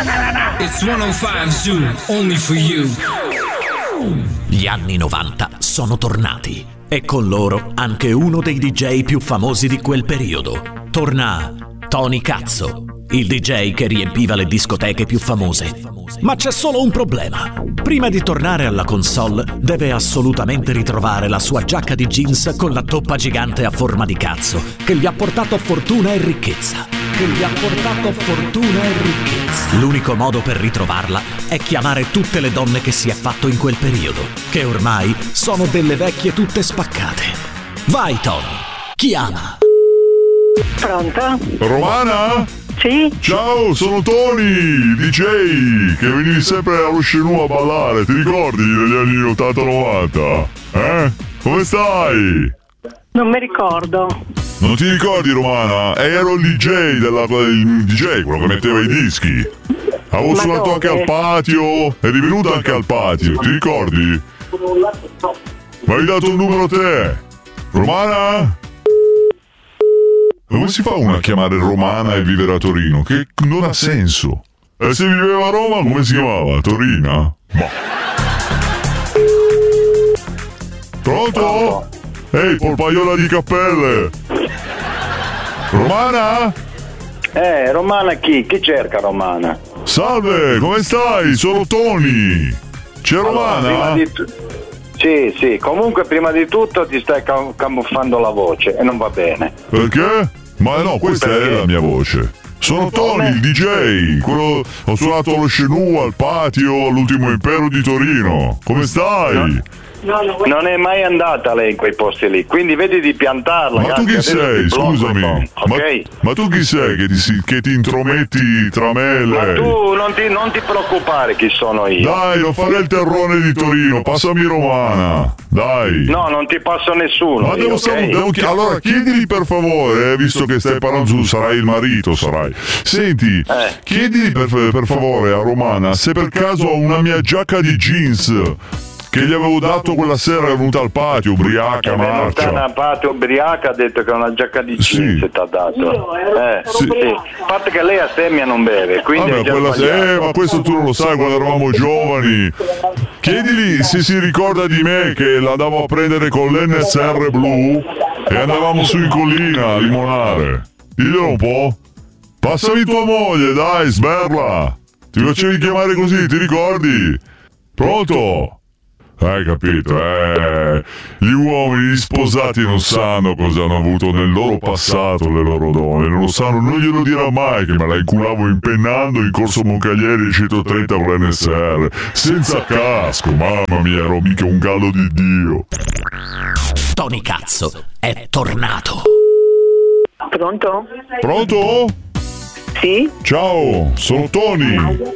It's 105 Zoo, only for you. Gli anni 90 sono tornati e con loro anche uno dei DJ più famosi di quel periodo. Torna Tony Cazzo, il DJ che riempiva le discoteche più famose. Ma c'è solo un problema. Prima di tornare alla console deve assolutamente ritrovare la sua giacca di jeans con la toppa gigante a forma di cazzo che gli ha portato fortuna e ricchezza. L'unico modo per ritrovarla è chiamare tutte le donne che si è fatto in quel periodo, che ormai sono delle vecchie tutte spaccate. Vai Tony, chiama! Pronto? Romana? Sì? Ciao, sono Tony, DJ, che venivi sempre allo Scenù a ballare, ti ricordi degli anni 80-90? Come stai? Non mi ricordo. Non ti ricordi, Romana? Ero il DJ il DJ, quello che metteva i dischi. Avevo suonato anche al patio, eri venuto anche al patio, ti ricordi? Mi hai dato un numero te. Romana? Come si fa uno a chiamare Romana e vivere a Torino? Che non ha senso. E se viveva a Roma, come si chiamava? Torina? Boh. Pronto? Ehi, polpaiola di cappelle! Romana? Romana chi? Chi cerca Romana? Salve, come stai? Sono Tony. C'è Romana? Sì, comunque prima di tutto ti stai camuffando la voce e non va bene. Perché? Ma no, questa è la mia voce. Sono Tony, il DJ. Ho suonato allo Scenù, al patio, all'Ultimo Impero di Torino. Come stai? Non è mai andata lei in quei posti lì, quindi vedi di piantarla. Ma tu chi sei? Scusami. Okay? Ma tu chi sei che ti intrometti tra me e lei? Ma tu non ti preoccupare chi sono io. Dai, non fare il terrone di Torino, passami Romana. Dai. No, non ti passo nessuno. Ma allora chiedigli per favore, visto che stai parlando, tu sarai il marito, sarai. Senti, chiedigli per favore a Romana se per caso ho una mia giacca di jeans che gli avevo dato quella sera, è venuta al patio, ubriaca, marcia. È venuta al patio, ubriaca, ha detto che una giacca di jeans ti ha dato. Sì. A parte che lei a stemmia non beve, quindi ma questo tu non lo sai, quando eravamo giovani. Chiedili se si ricorda di me che l'andavo a prendere con l'NSR blu e andavamo su in collina a limonare. Diglielo un po'. Passami tua moglie, dai, sberla. Ti facevi chiamare così, ti ricordi? Pronto? Hai capito, Gli uomini sposati non sanno cosa hanno avuto nel loro passato le loro donne, non lo sanno, non glielo dirà mai che me la inculavo impennando in corso Moncalieri 130 con l'NSR, senza casco, mamma mia, ero mica un gallo di Dio. Tony Cazzo è tornato. Pronto? Pronto? Sì? Ciao, sono Tony.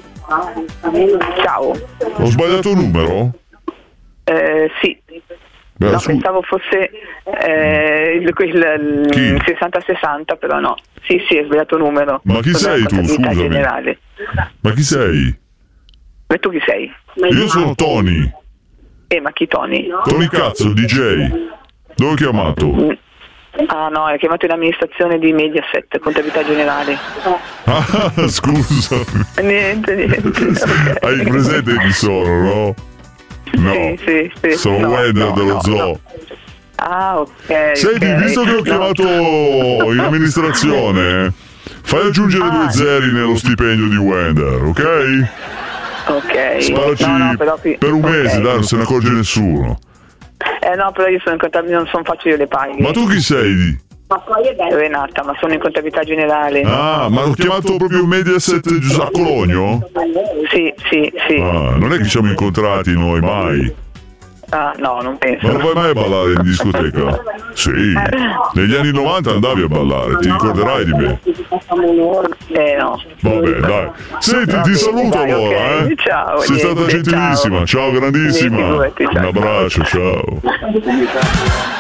Ciao. Ho sbagliato il numero? Sì. Beh, no, pensavo fosse il 60-60, però no. Sì, hai sbagliato numero. Ma chi sei tu, scusami? Generale. Ma chi sei? E tu chi sei? Io sono Tony. Ma chi Tony? Tony Cazzo, DJ. Dove ho chiamato? Ah no, hai chiamato in amministrazione di Mediaset, contabilità generale. Ah, scusa. Niente. Okay. Hai presente chi sono, no? No, sì. sono Wender dello zoo. No. Ah, ok. Senti, visto che ho chiamato in amministrazione, fai aggiungere 2 zeri nello stipendio di Wender, ok? Ok. Sparaci però per un mese, dai, non se ne accorge nessuno. No, però io sono in contabilità, non faccio io le paghe. Ma tu chi sei? Renata, ma sono in contabilità generale. Ah, ma ho chiamato proprio Mediaset a Cologno? Sì. Ah, non è che ci siamo incontrati noi mai. Ah, no, non penso. Ma non vai mai a ballare in discoteca? Sì, negli anni 90 andavi a ballare, ti ricorderai di me. No. Vabbè, dai. Senti, ti saluto dai, allora, okay. Ciao. Sei stata gentilissima, ciao grandissima. Ciao. Un abbraccio, ciao.